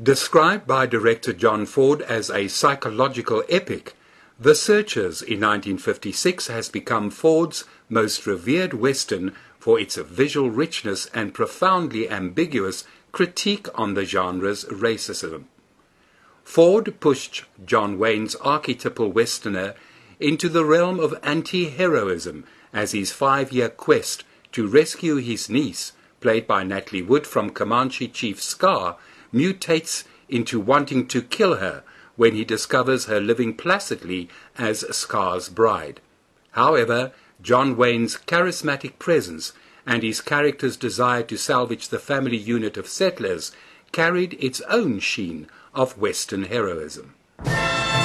Described by director John Ford as a psychological epic, The Searchers in 1956 has become Ford's most revered Western for its visual richness and profoundly ambiguous critique on the genre's racism. Ford pushed John Wayne's archetypal Westerner into the realm of anti-heroism as his 5-year quest to rescue his niece, played by Natalie Wood from Comanche Chief Scar, mutates into wanting to kill her when he discovers her living placidly as Scar's bride. However, John Wayne's charismatic presence and his character's desire to salvage the family unit of settlers carried its own sheen of Western heroism.